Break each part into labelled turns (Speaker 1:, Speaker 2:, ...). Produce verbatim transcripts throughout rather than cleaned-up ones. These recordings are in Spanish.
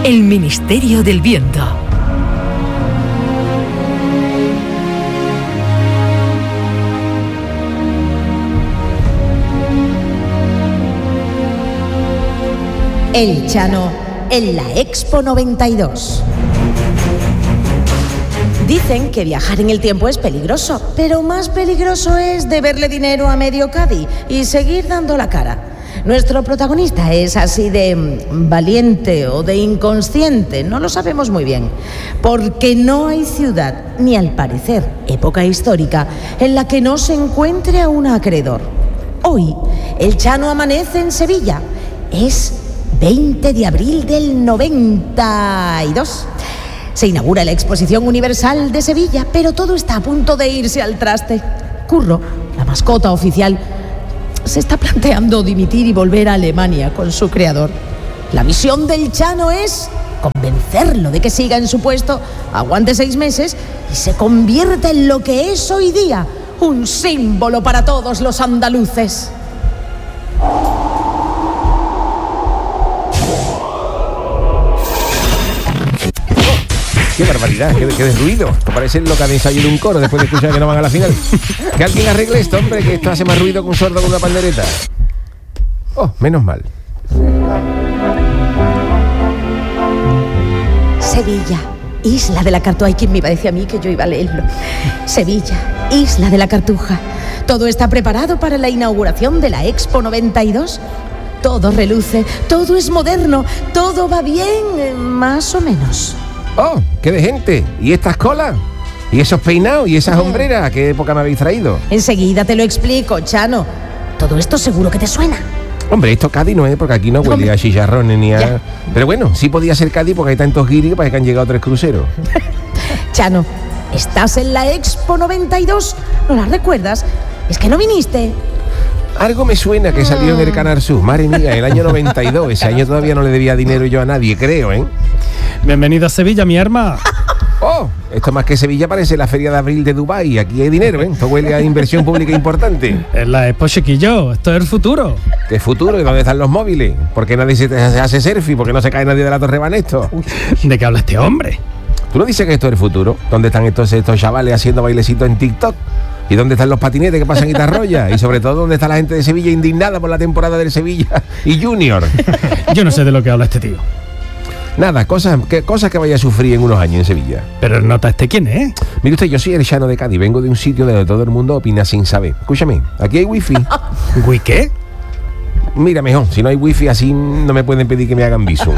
Speaker 1: El Ministerio del Viento.
Speaker 2: El Chano en la Expo noventa y dos. Dicen que viajar en el tiempo es peligroso, pero más peligroso es deberle dinero a medio Cádiz y seguir dando la cara. Nuestro protagonista es así de valiente o de inconsciente, no lo sabemos muy bien, porque no hay ciudad, ni al parecer época histórica, en la que no se encuentre a un acreedor. Hoy, el Chano amanece en Sevilla. Es veinte de abril del noventa y dos. Se inaugura la Exposición Universal de Sevilla, pero todo está a punto de irse al traste. Curro, la mascota oficial, se está planteando dimitir y volver a Alemania con su creador. La misión del Chano es convencerlo de que siga en su puesto, aguante seis meses y se convierta en lo que es hoy día, un símbolo para todos los andaluces.
Speaker 3: ¡Qué barbaridad! ¡Qué, qué desruido! Parecen lo que han ensayado un coro después de escuchar que no van a la final. Que alguien arregle esto, hombre, que esto hace más ruido que un sordo con una pandereta. Oh, menos mal.
Speaker 2: Sevilla, isla de la Cartuja. Ay, ¿quién me iba a decir a mí que yo iba a leerlo? Sevilla, isla de la Cartuja. Todo está preparado para la inauguración de la Expo noventa y dos. Todo reluce, todo es moderno, todo va bien, más o menos.
Speaker 3: ¡Oh, qué de gente! ¿Y estas colas? ¿Y esos peinados? ¿Y esas hombreras? ¿A qué época me habéis traído?
Speaker 2: Enseguida te lo explico, Chano. Todo esto seguro que te suena.
Speaker 3: Hombre, esto Cádiz no es, porque aquí no huele a chicharrones ni a... Ya. Pero bueno, sí podía ser Cádiz porque hay tantos guiris para que han llegado tres cruceros.
Speaker 2: Chano, ¿estás en la Expo noventa y dos? ¿No la recuerdas? Es que no viniste.
Speaker 3: Algo me suena que salió en el Canal Sur. Madre mía, el año noventa y dos. Ese año todavía no le debía dinero yo a nadie, creo, ¿eh?
Speaker 4: Bienvenido a Sevilla, mi arma.
Speaker 3: Oh, esto más que Sevilla parece la feria de abril de Dubái. Aquí hay dinero, ¿eh? Esto huele a inversión pública importante.
Speaker 4: Es la Expo Chiquillo, esto es el futuro.
Speaker 3: ¿Qué futuro? ¿Y dónde están los móviles? ¿Por qué nadie se hace selfie? ¿Por qué no se cae nadie de la Torre Banesto?
Speaker 4: ¿De qué habla este hombre?
Speaker 3: ¿Tú no dices que esto es el futuro? ¿Dónde están estos, estos chavales haciendo bailecitos en TikTok? ¿Y dónde están los patinetes que pasan guitarrolla? Y sobre todo, ¿dónde está la gente de Sevilla indignada por la temporada del Sevilla y Junior?
Speaker 4: Yo no sé de lo que habla este tío.
Speaker 3: Nada, cosas que, cosas que vaya a sufrir en unos años en Sevilla.
Speaker 4: Pero nota este quién es.
Speaker 3: Mire usted, yo soy el Chano de Cádiz, vengo de un sitio donde todo el mundo opina sin saber. Escúchame, aquí hay wifi.
Speaker 4: ¿Wi qué?
Speaker 3: Mira, mejor, si no hay wifi así no me pueden pedir que me hagan visum.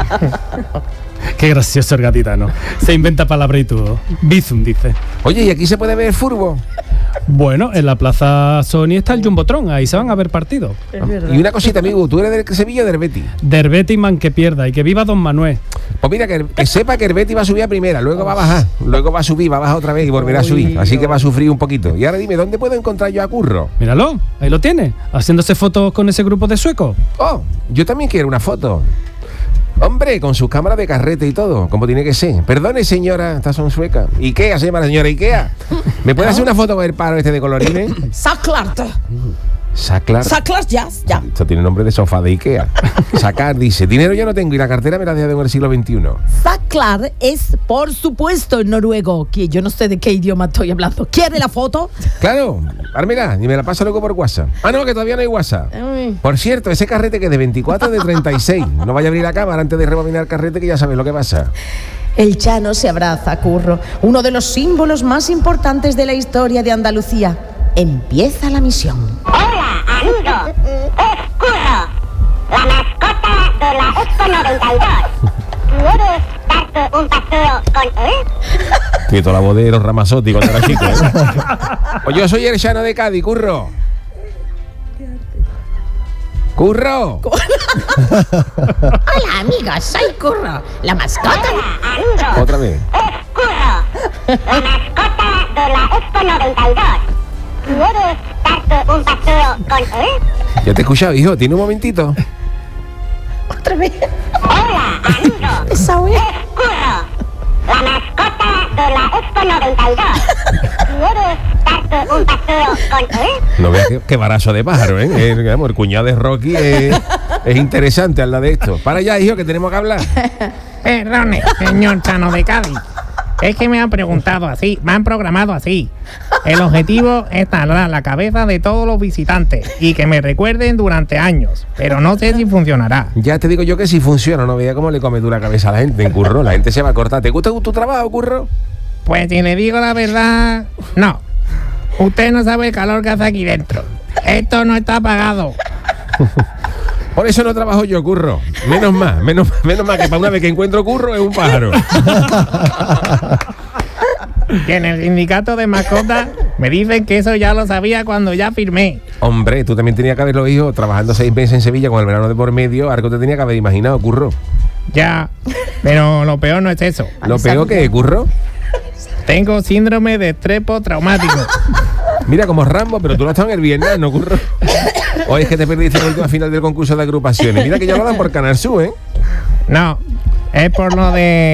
Speaker 4: Qué gracioso el gatitano. Se inventa palabra y todo. Bizum, dice.
Speaker 3: Oye, ¿y aquí se puede ver furbo?
Speaker 4: Bueno, en la plaza Sony está el Jumbotron, ahí se van a ver partidos.
Speaker 3: Y una cosita, amigo, ¿tú eres del Sevilla o del Betis?
Speaker 4: Del Betis, man, que pierda, y que viva Don Manuel.
Speaker 3: Pues mira, que, que sepa que el Betis va a subir a primera, luego va a bajar, luego va a subir, va a bajar otra vez y volverá a subir, así que va a sufrir un poquito. Y ahora dime, ¿dónde puedo encontrar yo a Curro?
Speaker 4: Míralo, ahí lo tiene, haciéndose fotos con ese grupo de suecos.
Speaker 3: Oh, yo también quiero una foto. Hombre, con sus cámaras de carrete y todo, como tiene que ser. Perdone, señora, estas son suecas. Ikea, se llama la señora Ikea. ¿Me puede hacer una foto con el paro este de colorines?
Speaker 2: Saclarte.
Speaker 3: Sacar.
Speaker 2: Sacar ya, ya.
Speaker 3: Esto tiene nombre de sofá de Ikea. Sacar, dice, dinero yo no tengo y la cartera me la dejé en el siglo veintiuno.
Speaker 2: Saclar es, por supuesto, en noruego, que yo no sé de qué idioma estoy hablando. ¿Quiere la foto?
Speaker 3: Claro, ármela y me la pasa luego por WhatsApp. Ah, no, que todavía no hay WhatsApp.
Speaker 2: Uy.
Speaker 3: Por cierto, ese carrete que es de veinticuatro de treinta y seis. No vaya a abrir la cámara antes de rebobinar el carrete, que ya sabes lo que pasa.
Speaker 2: El Chano se abraza a Curro, uno de los símbolos más importantes de la historia de Andalucía. Empieza la misión.
Speaker 5: Hola, amigo. Es Curro, la mascota de la Expo noventa y dos. ¿Quieres darte un paseo con él?
Speaker 3: Tiene toda la voz de los Ramazzotti cuando era chico, ¿eh? Pues yo soy el Chano de Cádiz, Curro. ¡Curro!
Speaker 2: Hola, amiga, soy Curro, la mascota.
Speaker 5: Hola, amigo.
Speaker 3: Otra vez.
Speaker 5: Es Curro, la mascota de la Expo noventa y dos. ¿Quieres darte un paseo con él?
Speaker 3: Ya te he escuchado, hijo. ¿Tiene un momentito?
Speaker 2: Otra vez.
Speaker 5: Hola, amigo.
Speaker 2: Esa vez.
Speaker 5: Es Curro, la mascota de la Expo noventa y dos. ¿Quieres darte un paseo con él?
Speaker 3: No veas qué, qué barazo de pájaro, ¿eh? El, el cuñado de Rocky es Es interesante hablar de esto. Para allá, hijo, que tenemos que hablar.
Speaker 6: Perdone, señor Chano de Cádiz. Es que me han preguntado así, me han programado así. El objetivo es talar la cabeza de todos los visitantes y que me recuerden durante años, pero no sé si funcionará.
Speaker 3: Ya te digo yo que si funciona, no veía cómo le come tú la cabeza a la gente en Curro. La gente se va a cortar. ¿Te gusta tu trabajo, Curro?
Speaker 6: Pues si le digo la verdad, no. Usted no sabe el calor que hace aquí dentro. Esto no está pagado.
Speaker 3: Por eso no trabajo yo, Curro. Menos más, menos, menos más que para una vez que encuentro Curro es un pájaro.
Speaker 6: Y en el sindicato de mascotas me dicen que eso ya lo sabía cuando ya firmé.
Speaker 3: Hombre, tú también tenías que haberlo, hijo, trabajando seis meses en Sevilla con el verano de por medio, algo te tenía que haber imaginado, Curro.
Speaker 6: Ya, pero lo peor no es eso.
Speaker 3: ¿Lo peor que, Curro?
Speaker 6: Tengo síndrome de estrés postraumático.
Speaker 3: Mira, como Rambo, pero tú no estabas en el Vietnam, ¿no, Curro? O es que te perdiste la última final del concurso de agrupaciones. Mira que ya lo dan por Canal Sur, ¿eh?
Speaker 6: No, es por lo de